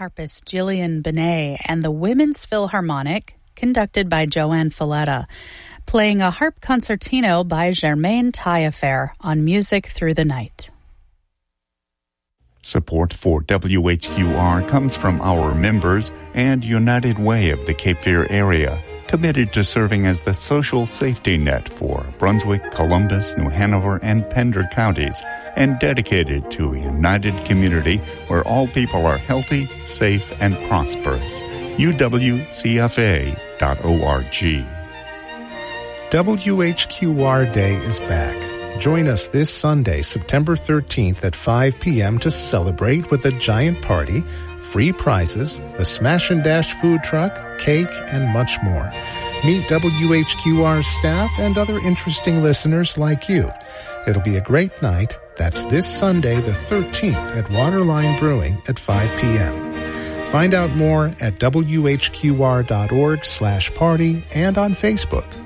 harpist Gillian Benet and the Women's Philharmonic, conducted by Joanne Falletta, playing a harp concertino by Germaine Taillefer on Music Through the Night. Support for WHQR comes from our members and United Way of the Cape Fear area, committed to serving as the social safety net for Brunswick, Columbus, New Hanover, and Pender counties, and dedicated to a united community where all people are healthy, safe, and prosperous. UWCFA.org. WHQR Day is back. Join us this Sunday, September 13th at 5 p.m. to celebrate with a giant party, free prizes, the Smash and Dash food truck, cake, and much more. Meet WHQR's staff and other interesting listeners like you. It'll be a great night. That's this Sunday, the 13th, at Waterline Brewing at 5 p.m. Find out more at WHQR.org/party and on Facebook.